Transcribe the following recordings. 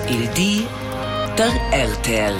Il di der RTL.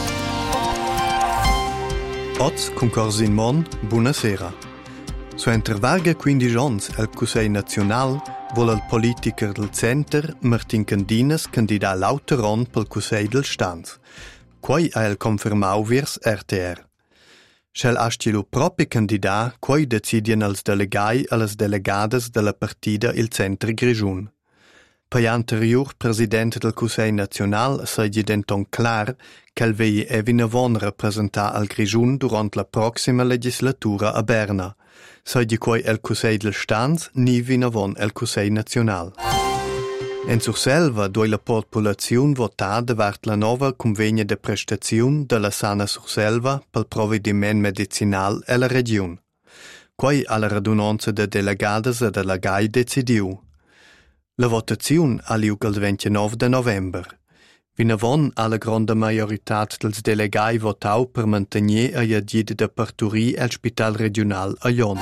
Oz concors in Mon, buonasera. Su intervarga 15 ans al Cusei Nacional vuole il politiker del Center Martin Candinas candidà l'autoron pel Cusei del Stanz. Quai ha el confermau virs RTR. Schel astilu propi candidà quai decidien als delegai e las delegades della partida il Center Grigiun. Per anterior president del Cusei Nacional seigi denton clar qu'el vei evinavon representar al Grigiun durant la proxima legislatura a Berna. Seigi quai el Cusei del Stanz ni vinavon el Cusei Nacional. En Surselva doi la popolaziun votada vart la nova convegna de prestaziun de la sana Surselva pel provediment medicinal e la region. Quai alla radunanza de delegades e delegai decidiu. La votaziun ha liug il 29 de november. Vinavon alla grande majorità dels delegai votau per mantenir a iagid de parturir el spital regional a Jon.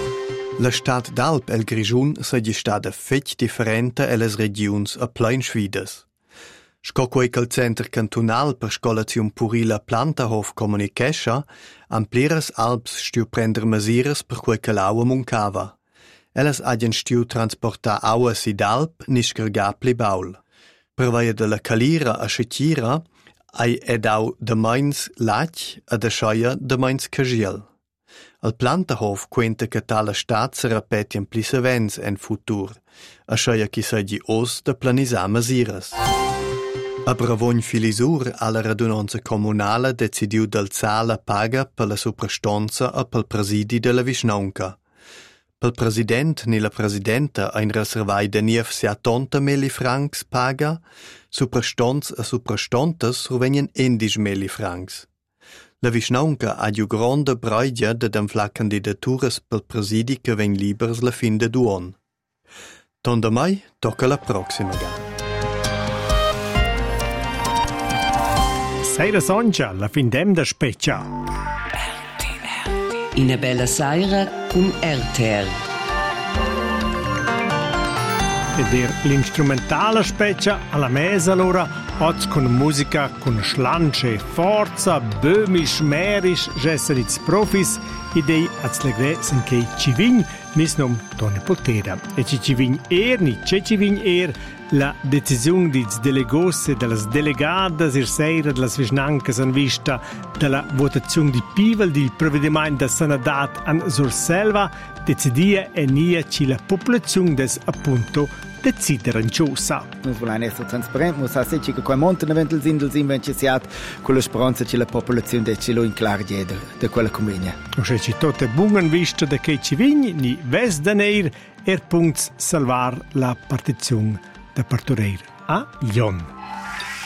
La stat d'Alp el Grigiun seigi stada fetg differente e les regions a plein sfidas. Sco quei che il Center Cantonal per scolaziun purila Plantahof comunichescha, ampliras Alps stiu prender masiras per quei che l'aua muncava. Elas agien stiu transportar aua sid'Alp nischergapli baul. Per vaia de la calira a Scetira, ai edau de mains lach a de scheia de mains cagiel. Al Plantahof quenta che tala stat se repetien pli savens en futur, a scheia chi seigi os de planisar masiras. A Bravogn Filisur alla radunanza comunala decidiu d'alzar la paga per la suprastonza e pel presidi de la Vischnaunca. Pel president ni la presidenta ein reservai de 980.000 francs paga, suprastons e suprastontas survenien 11.000 francs. La Vischnaunca ha giu grande braidja de denflar candidaturas pel presidi che ven libers la fin de duon. Tonda mai tocca la proxima gara. Seira Sonja, la findem da Speccia. Una bella sera con RTL. Ed l'instrumentale Speccia alla mesa allora, oggi con musica con slance, forza, böhmisch, märisch, gesseritz profis, idei az legre sen che ci vign, nis nom Toni Potera. E ci vign ni ci vign la decisione di delegosse delle delegate ir seira delle Vischnancas in vista della votazione di Pivel del provvedimento da Sanadat an Surselva decidia e nia ci la popolazione des appunto decideren ciusa. Nus volein essere trasparent, mus ha che quei monten eventual sindel sin wenn ci siat con la speranza che la popolazione de ci lo in clar jeder de quella convegna. O se ci tote bungan vista de che ci vigni ni ves daneir punts salvar la partizione da partureir a Jon.